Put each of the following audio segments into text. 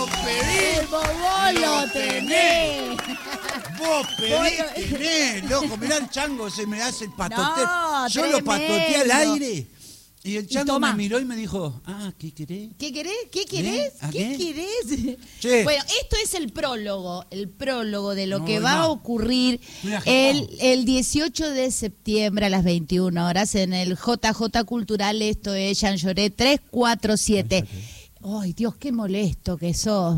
pedís. Vos lo tenés. Vos tenés, loco. Mirá el chango, se me hace el patoteo. No, yo lo patoteé al aire. Y el chango me tomá. miró y me dijo, ¿qué querés? ¿Qué querés? ¿Qué querés? ¿A ¿Qué qué? querés? Che. Bueno, esto es el prólogo de lo No, que va a ocurrir el 18 de septiembre a las 21 horas en el JJ Cultural. Esto es Jean Lloret 347. Ay, Dios, qué molesto que sos.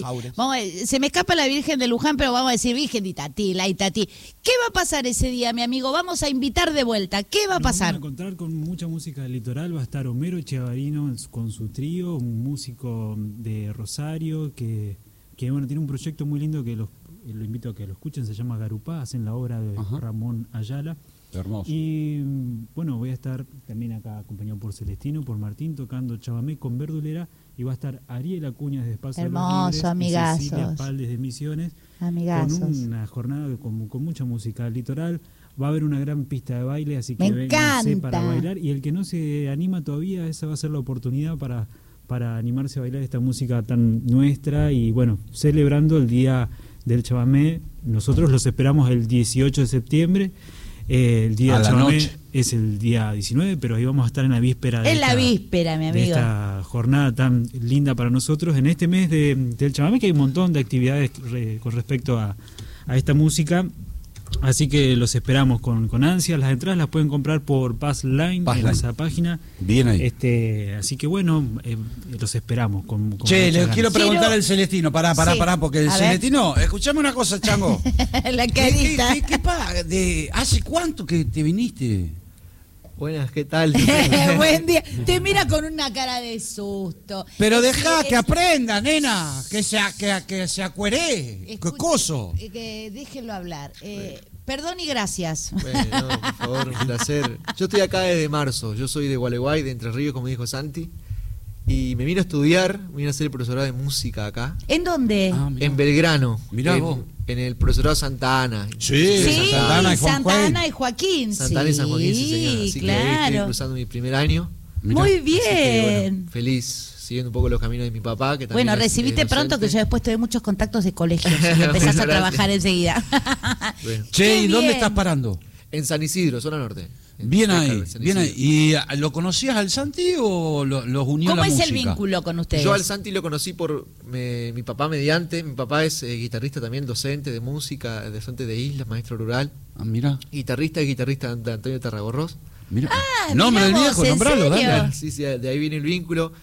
Se me escapa la Virgen de Luján, pero vamos a decir Virgen de Itatí, la Itatí. ¿Qué va a pasar ese día, mi amigo? Vamos a invitar de vuelta. ¿Qué va a pasar? Vamos a encontrar con mucha música del litoral. Va a estar Homero Echevarino con su trío, un músico de Rosario que bueno, tiene un proyecto muy lindo que lo invito a que lo escuchen. Se llama Garupá, hacen la obra de Ramón Ayala. Hermoso. Y bueno, voy a estar también acá acompañado por Celestino, por Martín, tocando chamamé con verdulera. Y va a estar Ariel Acuña de Espacio Hermoso, amigazos. y Cecilia Paldes de Misiones. Amigazos. Con una jornada con mucha música litoral. Va a haber una gran pista de baile, así que Me vénganse encanta. para bailar. Y el que no se anima todavía, esa va a ser la oportunidad para animarse a bailar esta música tan nuestra. Y bueno, celebrando el Día del Chamamé, nosotros los esperamos el 18 de septiembre. El día del chamamé es el día 19, pero ahí vamos a estar en la víspera de mi amigo. de esta jornada tan linda para nosotros en este mes del chamamé, que hay un montón de actividades con respecto a esta música. Así que los esperamos con ansias. Las entradas las pueden comprar por Passline en esa página. Bien ahí. Así que bueno, los esperamos con Che, le quiero ganas. preguntar al Celestino, pará, porque el Celestino, escuchame una cosa, chango. La carita. ¿Hace cuánto que te viniste? Buenas, ¿qué tal? Buen día. Te mira con una cara de susto. Pero dejá que aprenda, nena, que se acueré, que coso. Déjenlo hablar. Perdón y gracias. Bueno, no, por favor, un placer. Yo estoy acá desde marzo, yo soy de Gualeguay, de Entre Ríos, como dijo Santi. Y me vino a estudiar, me vino a hacer el profesorado de música acá. ¿En dónde? En Belgrano. Mirá vos. En el profesorado Santa Ana. Sí, Santa Ana y Joaquín. Santa Ana y San Joaquín, sí, señor. Así que ahí estoy cruzando mi primer año. Mirá. Muy bien. Así que, bueno, feliz, siguiendo un poco los caminos de mi papá. Que también Bueno, recibiste pronto, que yo después te doy muchos contactos de colegios y empezás a trabajar enseguida. Bueno. Che, ¿y dónde bien. estás parando? En San Isidro, zona norte. Bien ahí, San bien Isidro. ahí. ¿Y lo conocías al Santi o los unió ¿Cómo la es música? el vínculo con ustedes? Yo al Santi lo conocí por mi papá mediante. Mi papá es guitarrista también, docente de música, docente de islas, maestro rural. Mira, Guitarrista de Antonio Tarragorros. mira. Ah, Nombre del mirá viejo, vos, ¿en nombralo, serio? dale. Sí, de ahí viene el vínculo.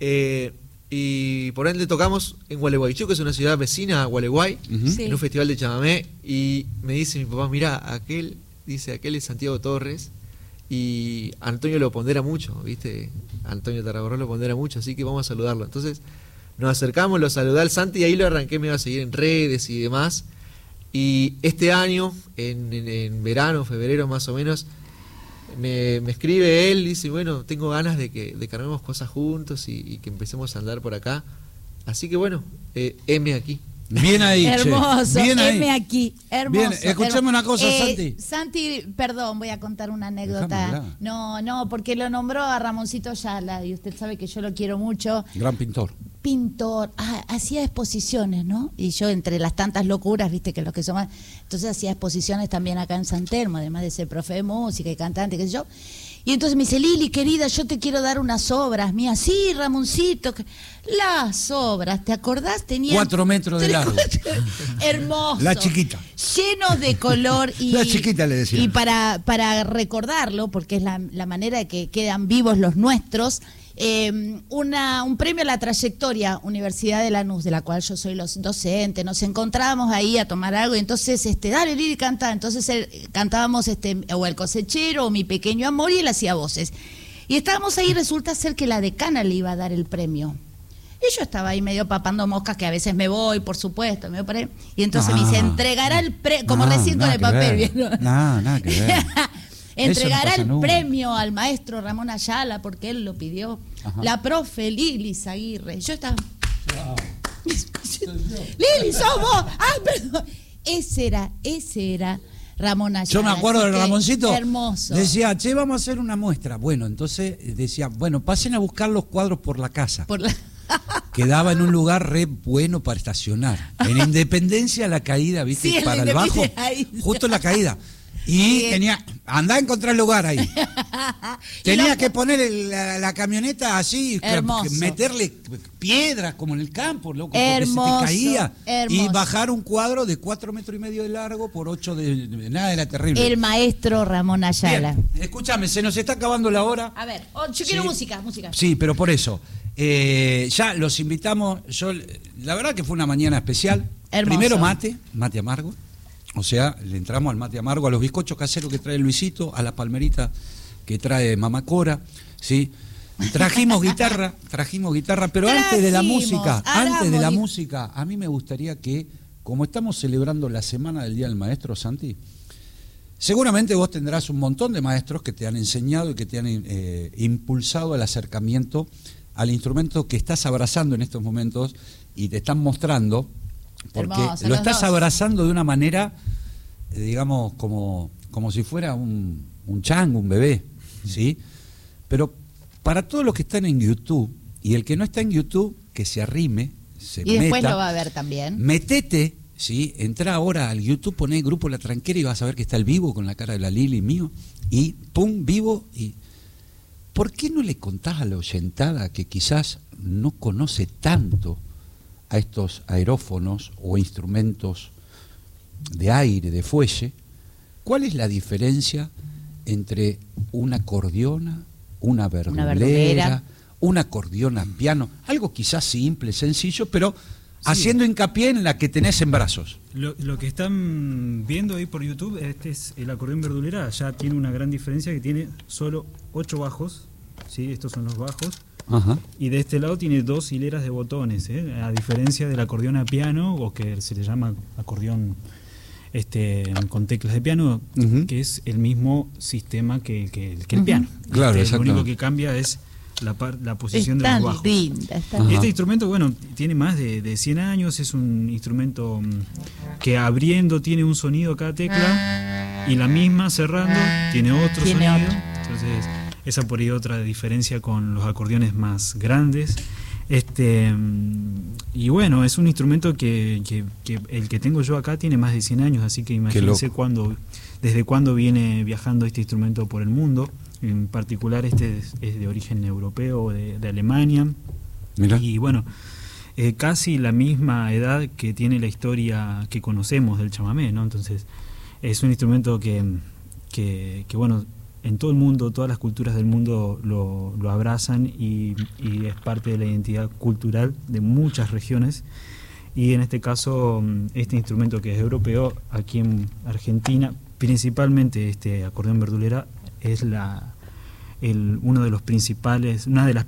Y por ende tocamos en Gualeguaychú, que es una ciudad vecina a Gualeguay, Sí. en un festival de chamamé. Y me dice mi papá, mira, aquel es Santiago Torres. Y Antonio lo pondera mucho, ¿viste? Antonio Tarragorros lo pondera mucho, así que vamos a saludarlo. Entonces nos acercamos, lo saludé al Santi y ahí lo arranqué, me iba a seguir en redes y demás. Y este año, en verano, febrero más o menos, me escribe él, dice, bueno, tengo ganas de que armemos cosas juntos y que empecemos a andar por acá. Así que bueno, M aquí. Bien ahí, Hermoso, che. Bien ahí. heme aquí, hermoso. Bien, escuchame una cosa, Santi. Santi, perdón, voy a contar una anécdota. Déjamela. No, porque lo nombró a Ramoncito Ayala y usted sabe que yo lo quiero mucho. Gran pintor. Pintor, hacía exposiciones, ¿no? Y yo entre las tantas locuras, viste que los que son más, entonces hacía exposiciones también acá en San Telmo, además de ser profe de música y cantante, qué sé yo. Y entonces me dice, Lili, querida, yo te quiero dar unas obras mías. Sí, Ramoncito. Las obras, ¿te acordás? Tenían 4 metros de largo. Hermoso. La chiquita. Llenos de color. Y, La chiquita le decía. Y para recordarlo, porque es la manera de que quedan vivos los nuestros, un premio a la trayectoria Universidad de Lanús, de la cual yo soy docente. Nos encontrábamos ahí a tomar algo y entonces, dale, Lili, canta. Entonces cantábamos o El Cosechero o Mi Pequeño Amor y él hacía voces. Y estábamos ahí, resulta ser que la decana le iba a dar el premio. Y yo estaba ahí medio papando moscas, que a veces me voy, por supuesto, me voy por ahí. Y entonces me dice, entregará el premio, como recién con el papel, ¿vieron? Nada que ver. Entregará Eso no pasa el nunca. premio al maestro Ramón Ayala, porque él lo pidió. Ajá. La profe Lili Zaguirre. Yo estaba... Lili, sos vos. Perdón. Ese era Ramón Ayala. Yo me acuerdo Así de que, Ramoncito. hermoso. Decía, che, vamos a hacer una muestra. Bueno, entonces decía, bueno, pasen a buscar los cuadros por la casa. Por la... quedaba en un lugar re bueno para estacionar. En Independencia la caída, ¿viste? Sí, en para la el bajo, Independencia, ahí. justo en la caída. Y tenía, andá a encontrar lugar ahí. Tenía que poner la camioneta así, Hermoso. meterle piedras como en el campo, loco, porque Hermoso, se te caía. hermoso. Y bajar un cuadro de 4,5 metros de largo por 8 de nada, era terrible. El maestro Ramón Ayala. Bien, escúchame, se nos está acabando la hora. A ver, yo quiero música. Sí, pero por eso. Ya los invitamos. La verdad que fue una mañana especial. Hermoso. Primero mate amargo. O sea, le entramos al mate amargo, a los bizcochos caseros que trae Luisito, a la palmerita que trae Mamá Cora, ¿sí? Trajimos guitarra, pero antes de la música, a mí me gustaría que, como estamos celebrando la Semana del Día del Maestro, Santi, seguramente vos tendrás un montón de maestros que te han enseñado y que te han impulsado el acercamiento al instrumento que estás abrazando en estos momentos y te están mostrando, porque Hermoso, lo los estás dos. abrazando de una manera, digamos, como si fuera un chango, un bebé, ¿sí? Pero para todos los que están en YouTube, y el que no está en YouTube, que se arrime, se Y después meta, lo va a ver también. metete, ¿sí? Entra ahora al YouTube, poné Grupo La Tranquera y vas a ver que está el vivo con la cara de la Lili mío, y pum, vivo. Y ¿por qué no le contás a la oyentada que quizás no conoce tanto a estos aerófonos o instrumentos de aire, de fuelle, cuál es la diferencia entre una acordeona, una verdulera, una acordeona piano? Algo quizás simple, sencillo, pero haciendo hincapié en la que tenés en brazos. Lo que están viendo ahí por YouTube, este es el acordeón verdulera, ya tiene una gran diferencia que tiene solo 8 bajos, ¿sí? Estos son los bajos. Ajá. Y de este lado tiene 2 hileras de botones, a diferencia del acordeón a piano, o que se le llama acordeón con teclas de piano, que es el mismo sistema que el piano. Claro, Lo exactamente. único que cambia es la posición Es de los tan bajos. linda, es tan Ajá. Este instrumento, bueno, tiene más de 100 años, es un instrumento que abriendo tiene un sonido cada tecla y la misma cerrando tiene otro Tiene sonido. otro. Entonces, esa por ahí otra diferencia con los acordeones más grandes. Y bueno, es un instrumento que el que tengo yo acá tiene más de 100 años, así que imagínense desde cuándo viene viajando este instrumento por el mundo. En particular es de origen europeo, de Alemania. Mirá. Y bueno, casi la misma edad que tiene la historia que conocemos del chamamé, ¿no? Entonces es un instrumento que bueno, en todo el mundo, todas las culturas del mundo lo abrazan y es parte de la identidad cultural de muchas regiones. Y en este caso, este instrumento que es europeo, aquí en Argentina, principalmente este acordeón verdulera, es una de las principales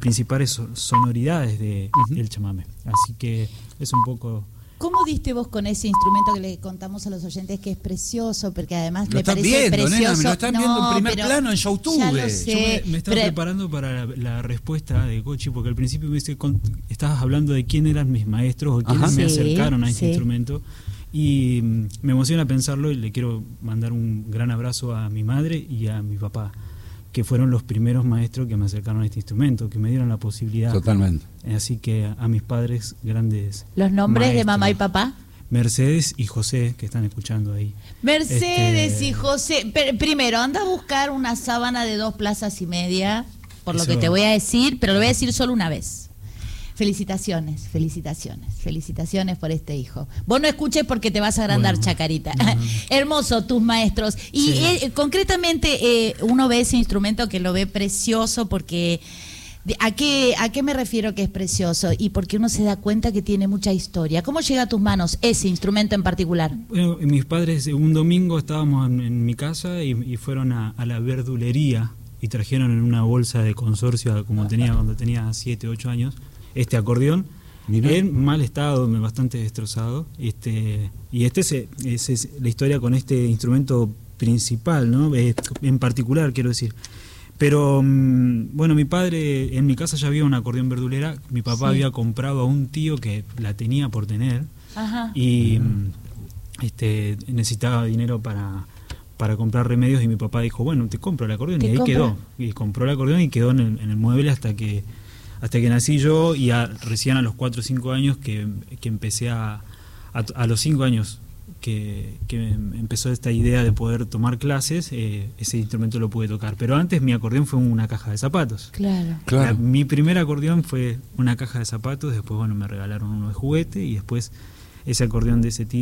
sonoridades del chamamé. Así que es un poco... ¿Cómo diste vos con ese instrumento que le contamos a los oyentes que es precioso? Porque además Lo me están parece viendo, precioso. nena, me lo están viendo en primer pero plano en YouTube. ya lo Yo sé, me estaba preparando para la respuesta de Cochi, porque al principio estabas hablando de quién eran mis maestros o quiénes me Sí, acercaron a este sí. instrumento. Y me emociona pensarlo y le quiero mandar un gran abrazo a mi madre y a mi papá, que fueron los primeros maestros que me acercaron a este instrumento, que me dieron la posibilidad. Totalmente. Así que a mis padres, grandes ¿Los nombres de maestros. mamá y papá? Mercedes y José, que están escuchando ahí. Mercedes y José. Primero, anda a buscar una sábana de 2 plazas y media, por lo Eso. que te voy a decir, pero lo voy a decir solo una vez. Felicitaciones, felicitaciones, felicitaciones por este hijo. Vos no escuches porque te vas a agrandar, Bueno. Chacarita. Hermoso tus maestros. Y Sí. Concretamente uno ve ese instrumento que lo ve precioso porque... ¿A qué me refiero que es precioso? Y porque uno se da cuenta que tiene mucha historia. ¿Cómo llega a tus manos ese instrumento en particular? Bueno, mis padres un domingo estábamos en mi casa y fueron a la verdulería y trajeron en una bolsa de consorcio, como tenía cuando tenía 7, 8 años, este acordeón. Mirá. En mal estado, bastante destrozado. Y es la historia con este instrumento principal, ¿no? En particular, quiero decir. Pero, bueno, mi padre, en mi casa ya había un acordeón verdulera. Mi papá Sí. había comprado a un tío que la tenía por tener. Ajá. Y necesitaba dinero para comprar remedios y mi papá dijo, bueno, te compro el acordeón. ¿Te Y ahí compra? quedó. Y compró el acordeón y quedó en el mueble hasta que hasta que nací yo y recién a los 4 o 5 años que empecé a los 5 años que empezó esta idea de poder tomar clases, ese instrumento lo pude tocar. Pero antes mi acordeón fue una caja de zapatos. Claro. Mi primer acordeón fue una caja de zapatos, después bueno me regalaron uno de juguete y después ese acordeón de ese tipo